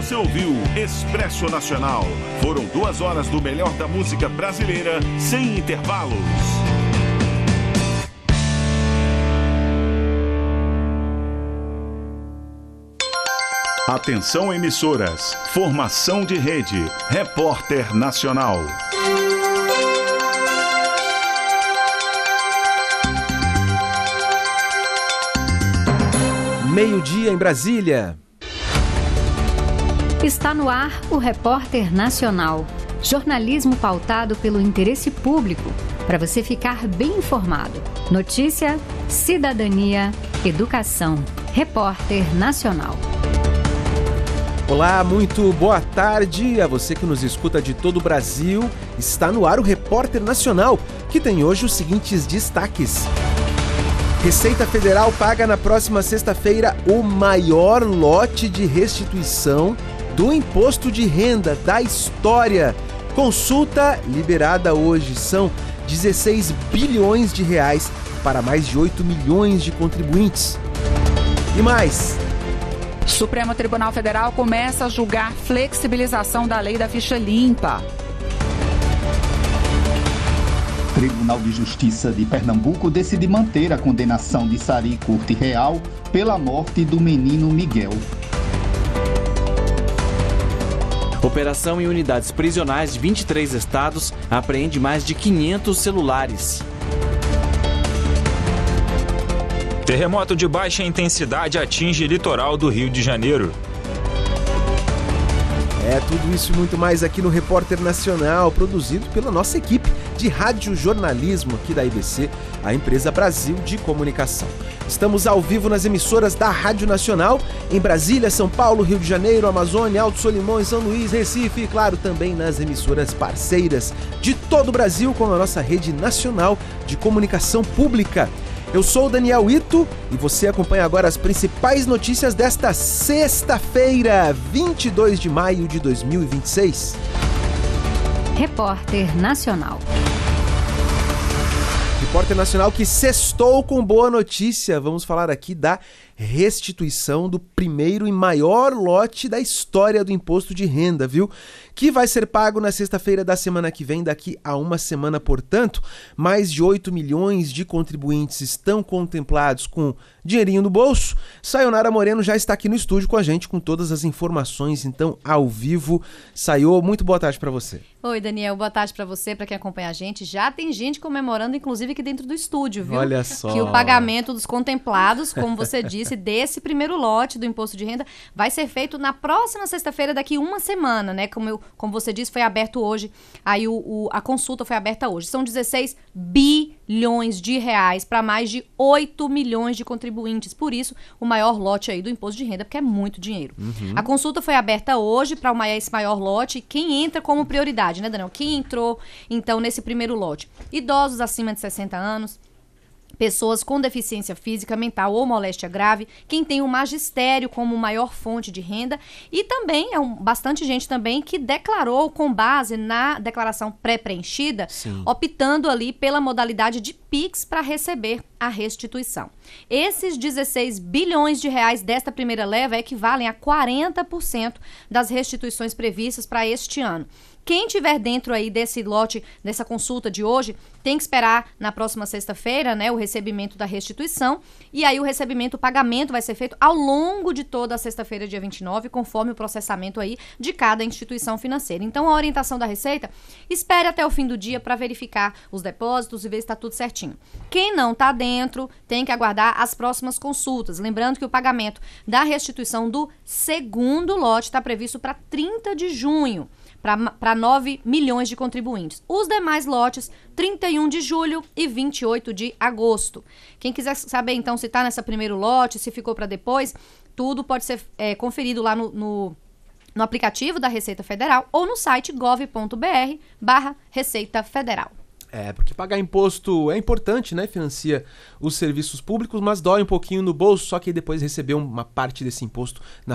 Você ouviu Expresso Nacional. Foram 2 horas do melhor da música brasileira, sem intervalos. Atenção, emissoras. Formação de rede. Repórter Nacional. Meio-dia em Brasília. Está no ar o Repórter Nacional. Jornalismo pautado pelo interesse público, para você ficar bem informado. Notícia, cidadania, educação. Repórter Nacional. Olá, muito boa tarde a você que nos escuta de todo o Brasil. Está no ar o Repórter Nacional, que tem hoje os seguintes destaques. Receita Federal paga na próxima sexta-feira o maior lote de restituição do imposto de renda da história. Consulta liberada hoje. São 16 bilhões de reais para mais de 8 milhões de contribuintes. E mais... Supremo Tribunal Federal começa a julgar flexibilização da lei da ficha limpa. Tribunal de Justiça de Pernambuco decide manter a condenação de Sari Curti Real pela morte do menino Miguel. Operação em unidades prisionais de 23 estados apreende mais de 500 celulares. Terremoto de baixa intensidade atinge litoral do Rio de Janeiro. É tudo isso e muito mais aqui no Repórter Nacional, produzido pela nossa equipe de radiojornalismo aqui da IBC, a empresa Brasil de Comunicação. Estamos ao vivo nas emissoras da Rádio Nacional, em Brasília, São Paulo, Rio de Janeiro, Amazônia, Alto Solimões, São Luís, Recife e, claro, também nas emissoras parceiras de todo o Brasil com a nossa rede nacional de comunicação pública. Eu sou o Daniel Ito e você acompanha agora as principais notícias desta sexta-feira, 22 de maio de 2026. Repórter Nacional. Repórter Nacional que sextou com boa notícia. Vamos falar aqui da restituição do primeiro e maior lote da história do imposto de renda, viu? Que vai ser pago na sexta-feira da semana que vem, daqui a uma semana, portanto. Mais de 8 milhões de contribuintes estão contemplados com dinheirinho no bolso. Sayonara Moreno já está aqui no estúdio com a gente, com todas as informações, então, ao vivo. Sayo, muito boa tarde para você. Oi, Daniel, boa tarde para você, para quem acompanha a gente. Já tem gente comemorando, inclusive, aqui dentro do estúdio, viu? Olha só. Que o pagamento dos contemplados, como você disse, desse primeiro lote do imposto de renda vai ser feito na próxima sexta-feira, daqui uma semana, né? Como você disse, foi aberto hoje, aí a consulta foi aberta hoje. São 16 bilhões de reais para mais de 8 milhões de contribuintes. Por isso, o maior lote aí do imposto de renda, porque é muito dinheiro. A consulta foi aberta hoje para esse maior lote. Quem entra como prioridade, né, Daniel? Quem entrou, então, nesse primeiro lote? Idosos acima de 60 anos, pessoas com deficiência física, mental ou moléstia grave, quem tem o magistério como maior fonte de renda e também bastante gente também que declarou com base na declaração pré-preenchida, optando ali pela modalidade de Pix para receber a restituição. Esses 16 bilhões de reais desta primeira leva equivalem a 40% das restituições previstas para este ano. Quem tiver dentro aí desse lote, dessa consulta de hoje, tem que esperar na próxima sexta-feira, né, o recebimento da restituição. E aí o pagamento vai ser feito ao longo de toda a sexta-feira, dia 29, conforme o processamento aí de cada instituição financeira. Então, a orientação da Receita, espere até o fim do dia para verificar os depósitos e ver se está tudo certinho. Quem não está dentro, tem que aguardar as próximas consultas. Lembrando que o pagamento da restituição do segundo lote está previsto para 30 de junho. Para 9 milhões de contribuintes. Os demais lotes, 31 de julho e 28 de agosto. Quem quiser saber, então, se está nesse primeiro lote, se ficou para depois, tudo pode ser conferido lá no aplicativo da Receita Federal ou no site gov.br/Receita Federal. Porque pagar imposto é importante, né? Financia os serviços públicos, mas dói um pouquinho no bolso, só que depois receber uma parte desse imposto na